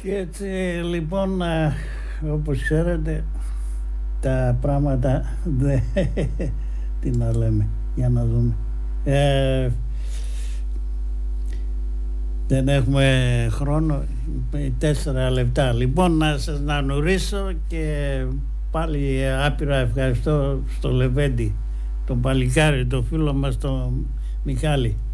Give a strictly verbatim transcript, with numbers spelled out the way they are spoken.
Και έτσι λοιπόν, όπως ξέρετε, τα πράγματα δεν... τι να λέμε, για να δούμε. Ε, δεν έχουμε χρόνο, τέσσερα λεπτά. Λοιπόν, να σας αναγνωρίσω και πάλι άπειρα ευχαριστώ στο Λεβέντη, τον παλικάρι, τον φίλο μας τον Μιχάλη.